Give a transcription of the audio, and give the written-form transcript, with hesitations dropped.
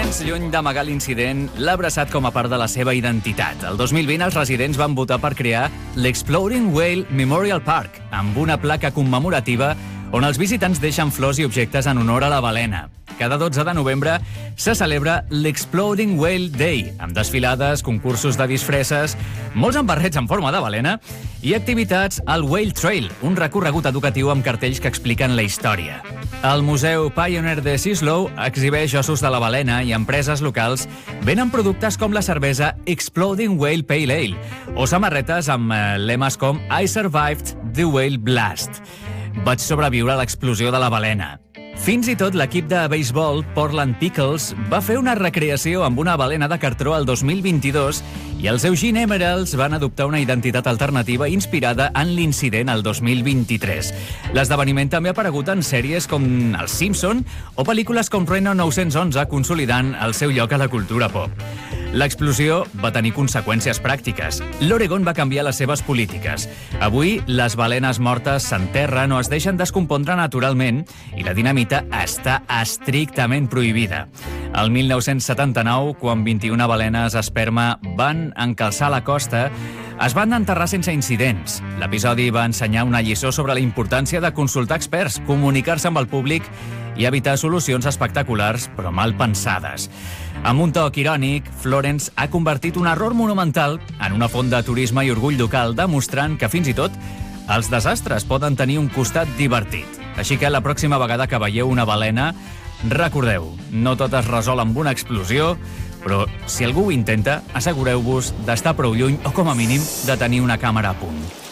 anys, lluny d'amagar l'incident, l'ha abraçat com a part de la seva identitat. El 2020 els residents van votar per crear l'Exploding Whale Memorial Park, amb una placa commemorativa on els visitants deixen flors i objectes en honor a la balena. Cada 12 de novembre se celebra l'Exploding Whale Day, amb desfilades, concursos de disfresses, molts embarrets en forma de balena i activitats al Whale Trail, un recorregut educatiu amb cartells que expliquen la història. El Museu Pioneer de Sislow exhibeix ossos de la balena i empreses locals venen productes com la cervesa Exploding Whale Pale Ale o samarretes amb lemes com I survived the whale blast. Vaig sobreviure a l'explosió de la balena. Fins i tot l'equip de béisbol Portland Pickles va fer una recreació amb una balena de cartró el 2022 i els Eugene Emeralds van adoptar una identitat alternativa inspirada en l'incident el 2023. L'esdeveniment també ha aparegut en sèries com Els Simpson o pel·lícules com Reno 911, consolidant el seu lloc a la cultura pop. L'explosió va tenir conseqüències pràctiques. L'Oregon va canviar les seves polítiques. Avui, les balenes mortes s'enterren o es deixen descompondre naturalment i la dinamita està estrictament prohibida. El 1979, quan 21 balenes esperma van encalçar la costa, es van enterrar sense incidents. L'episodi va ensenyar una lliçó sobre la importància de consultar experts, comunicar-se amb el públic i evitar solucions espectaculars però mal pensades. Amb un toc irònic, Florence ha convertit un error monumental en una font de turisme i orgull local, demostrant que fins i tot els desastres poden tenir un costat divertit. Així que la pròxima vegada que veieu una balena, recordeu, no tot es resol amb una explosió, però si algú ho intenta, assegureu-vos d'estar prou lluny o, com a mínim, de tenir una càmera a punt.